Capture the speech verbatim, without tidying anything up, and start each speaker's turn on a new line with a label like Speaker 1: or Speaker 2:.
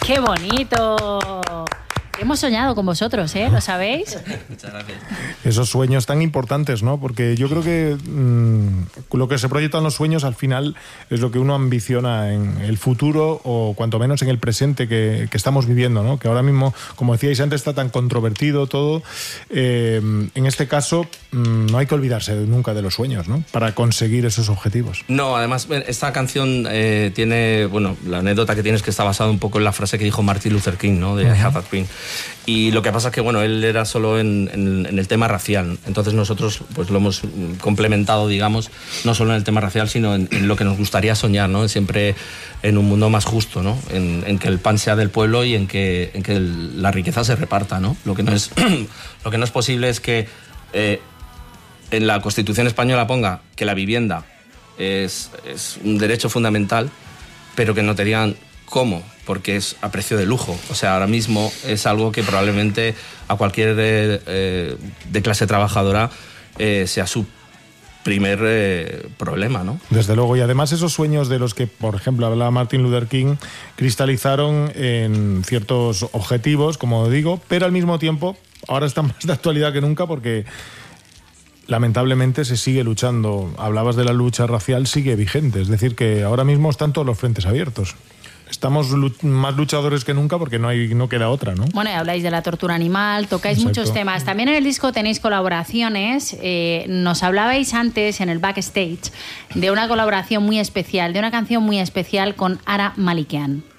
Speaker 1: ¡Qué bonito! Hemos soñado con vosotros, ¿eh? ¿Lo sabéis?
Speaker 2: Muchas gracias.
Speaker 3: Esos sueños tan importantes, ¿no? Porque yo creo que mmm, lo que se proyecta en los sueños al final es lo que uno ambiciona en el futuro o cuanto menos en el presente que, que estamos viviendo, ¿no? Que ahora mismo, como decíais antes, está tan controvertido todo. Eh, en este caso, mmm, no hay que olvidarse nunca de los sueños, ¿no? Para conseguir esos objetivos.
Speaker 2: No, además, esta canción eh, tiene, bueno, la anécdota que tiene es que está basada un poco en la frase que dijo Martin Luther King, ¿no? De uh-huh. I have a dream. Y lo que pasa es que, bueno, él era solo en, en, en el tema racial. Entonces nosotros pues lo hemos complementado, digamos, no solo en el tema racial, sino en, en lo que nos gustaría soñar, ¿no? Siempre en un mundo más justo, ¿no? En, en que el pan sea del pueblo y en que, en que el, la riqueza se reparta, ¿no? Lo que no es, lo que no es posible es que eh, en la Constitución española ponga que la vivienda es, es un derecho fundamental, pero que no te digan cómo, porque es a precio de lujo. O sea, ahora mismo es algo que probablemente a cualquier eh, eh, de clase trabajadora eh, sea su primer eh, problema, ¿no?
Speaker 3: Desde luego, y además esos sueños de los que, por ejemplo, hablaba Martin Luther King, cristalizaron en ciertos objetivos, como digo, pero al mismo tiempo ahora están más de actualidad que nunca porque lamentablemente se sigue luchando. Hablabas de la lucha racial, sigue vigente, es decir, que ahora mismo están todos los frentes abiertos. Estamos más luchadores que nunca porque no hay no queda otra, ¿no?
Speaker 1: Bueno, y habláis de la tortura animal, tocáis Exacto. muchos temas. También en el disco tenéis colaboraciones. Eh, nos hablabais antes en el backstage de una colaboración muy especial, de una canción muy especial con Ara Malikian.